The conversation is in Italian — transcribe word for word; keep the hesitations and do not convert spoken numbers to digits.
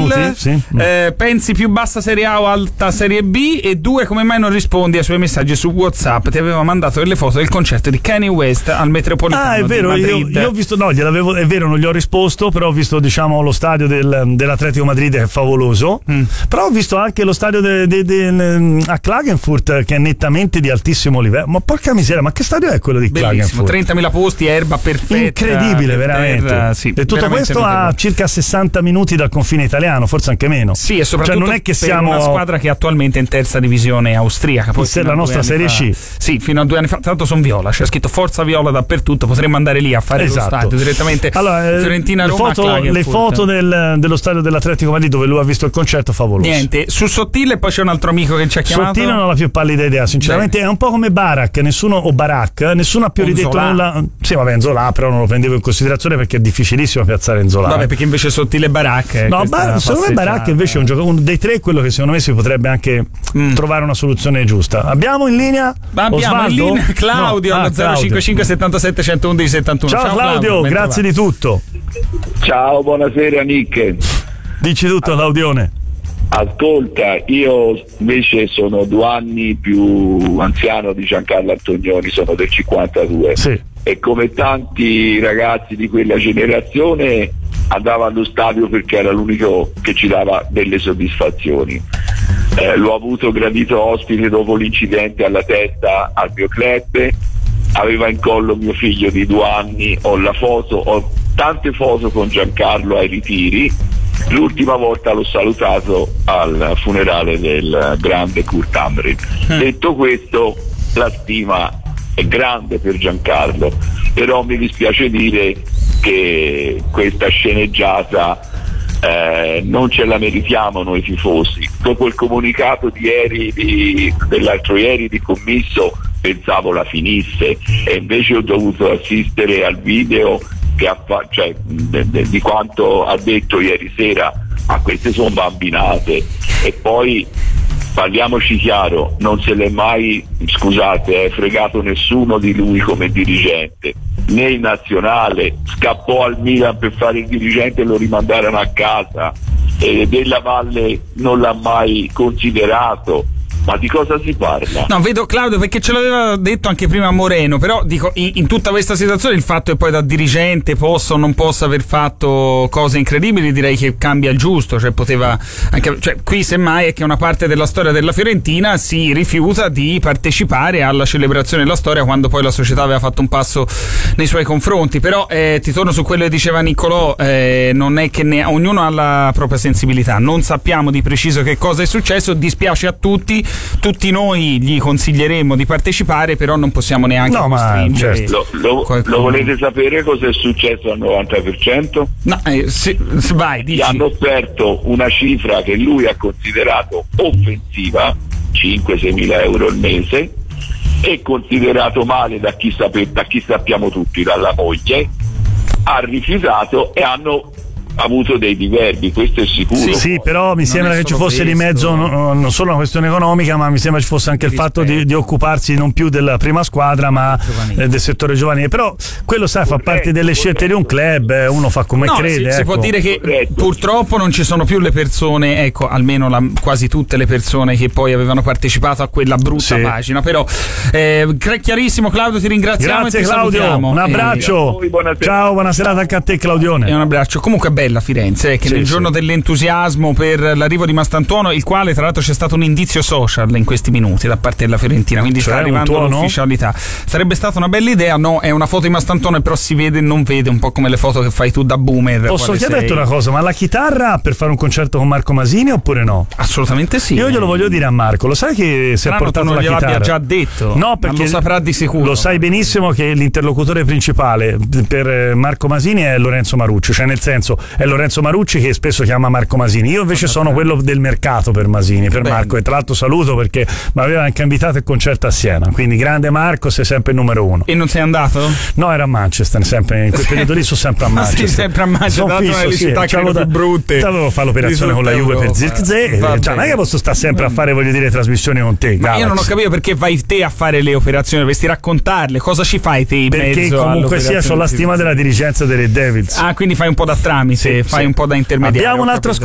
minuti, sì. eh, pensi più bassa Serie A o alta Serie B, e due, come mai non rispondi ai suoi messaggi su WhatsApp? Ti aveva mandato delle foto del concerto di Kanye West al Metropolitano. Ah, è vero, di io, Madrid. io ho visto, no, gliel'avevo, è vero, non gli ho risposto, però ho visto, diciamo, lo stadio del, dell'Atletico Madrid che è favoloso, mm. però ho visto anche lo stadio de, de, de, a Klagenfurt che è nettamente di altissimo livello. Ma porca miseria, ma che stadio è quello di Bellissimo, Klagenfurt? trentamila posti, erba perfetta, incredibile, veramente. terra, sì, e tutto veramente questo notevole. a circa sessanta minuti dal confine italiano, forse anche meno. Sì, e soprattutto cioè, non è che per siamo una squadra che attualmente è in terza divisione austriaca. Poi è la nostra Serie fa, C. Sì, fino a due anni fa. Tra l'altro sono viola, c'è scritto Forza Viola dappertutto. Potremmo andare lì a fare esatto. lo stadio direttamente. Allora, Fiorentina, le Roma, foto, le foto del, dello stadio dell'Atletico Madrid dove lui ha visto il concerto, favoloso. Niente, su Sottile poi c'è un altro amico che ci ha chiamato. Sottile non ho la più pallida idea, sinceramente. Beh. È un po' come Barak, nessuno o Barak, nessuno ha più ridetto Zola. nulla. Sì, vabbè, Nzola, però non lo prendevo in considerazione perché è difficilissimo piazzare Nzola. Vabbè, perché invece Sottile e Barak. No, Bar- secondo me Barak invece è un giocatore, uno dei tre, quello che secondo me si potrebbe anche mm. trovare una soluzione giusta. Abbiamo in linea Abbiamo Osvaldo? in linea Claudio no. ah, allo zero cinquantacinque settantasette centouno settantuno. Ciao, Ciao Claudio, Claudio, grazie di tutto. Ciao, buonasera Nick. Dici tutto, Claudione. Ascolta, io invece sono due anni più anziano di Giancarlo Antonioni, sono del cinquantadue, sì. E come tanti ragazzi di quella generazione andavo allo stadio perché era l'unico che ci dava delle soddisfazioni. Eh, l'ho avuto gradito ospite dopo l'incidente alla testa al mio club, aveva in collo mio figlio di due anni, ho la foto, ho tante foto con Giancarlo ai ritiri. L'ultima volta l'ho salutato al funerale del grande Kurt Hamrin. Mm. Detto questo, la stima è grande per Giancarlo, però mi dispiace dire che questa sceneggiata eh, non ce la meritiamo noi tifosi. Dopo il comunicato di ieri, di, dell'altro ieri di Commisso, pensavo la finisse, e invece ho dovuto assistere al video che ha fa- cioè, de- de- di quanto ha detto ieri sera. Ma queste sono bambinate. E poi parliamoci chiaro, non se l'è mai, scusate, eh, fregato nessuno di lui come dirigente, né in nazionale. Scappò al Milan per fare il dirigente e lo rimandarono a casa, e Della Valle non l'ha mai considerato. Ma di cosa si parla? No, vedo Claudio, perché ce l'aveva detto anche prima Moreno, però dico, in, in tutta questa situazione il fatto che poi da dirigente possa o non possa aver fatto cose incredibili, direi che cambia il giusto, cioè poteva anche, cioè qui semmai è che una parte della storia della Fiorentina si rifiuta di partecipare alla celebrazione della storia quando poi la società aveva fatto un passo nei suoi confronti. Però eh, ti torno su quello che diceva Niccolò, eh, non è che ne, ognuno ha la propria sensibilità, non sappiamo di preciso che cosa è successo, dispiace a tutti. Tutti noi gli consiglieremo di partecipare, però non possiamo neanche no, costringere. Certo. Lo, lo, lo volete sapere cosa è successo al novanta per cento? No, eh, se, se vai, dici. Gli hanno offerto una cifra che lui ha considerato offensiva, cinque sei mila euro al mese, e considerato male da chi, sape, da chi sappiamo tutti, dalla moglie, ha rifiutato e hanno avuto dei diverbi, questo è sicuro. Sì, sì, però mi sembra che ci fosse di mezzo no, non solo una questione economica, ma mi sembra ci fosse anche il fatto di, di occuparsi non più della prima squadra ma eh, del settore giovanile. Però quello sai fa parte delle scelte di un club, eh, uno fa come no, crede. Si, ecco. si può dire che corretto. Purtroppo non ci sono più le persone, ecco, almeno la, quasi tutte le persone che poi avevano partecipato a quella brutta sì. pagina. Però eh, chiarissimo, Claudio, ti ringraziamo. Grazie e ti Claudio, salutiamo. un abbraccio. E... Ciao, buona serata anche a te Claudione. E un abbraccio. Comunque bella Firenze, eh, che sì, nel sì. giorno dell'entusiasmo per l'arrivo di Mastantuono, il quale tra l'altro c'è stato un indizio social in questi minuti da parte della Fiorentina, quindi cioè, sta arrivando l'ufficialità. Sarebbe stata una bella idea, no? È una foto di Mastantuono, però si vede e non vede, un po' come le foto che fai tu da boomer. Posso chiederti una cosa, ma la chitarra per fare un concerto con Marco Masini oppure no? Assolutamente sì. Io glielo voglio dire a Marco, lo sai che si è portato la chitarra? Non già detto. No, perché ma lo saprà di sicuro. Lo sai benissimo che l'interlocutore principale per Marco Masini è Lorenzo Marucci, cioè nel senso è Lorenzo Marucci che spesso chiama Marco Masini. Io invece sono quello del mercato per Masini, per Bene. Marco, e tra l'altro saluto perché mi aveva anche invitato al concerto a Siena, quindi grande Marco, sei sempre il numero uno. E non sei andato? No, era a Manchester, sempre in quel periodo lì sono sempre a Manchester. Sì, sempre a Manchester, sono fisso, una sì, città da, più brutte. Dovevo fare l'operazione con la Juve per Zirkzee, cioè non è che posso stare sempre a fare, voglio dire, trasmissioni con te. Ma io non ho capito perché vai te a fare le operazioni, dovresti raccontarle, cosa ci fai te in perché mezzo comunque sia c'ho la stima della dirigenza delle Devils. Ah, quindi fai un po' da tramite, sì, fai sì. un po' da intermediario. Abbiamo un altro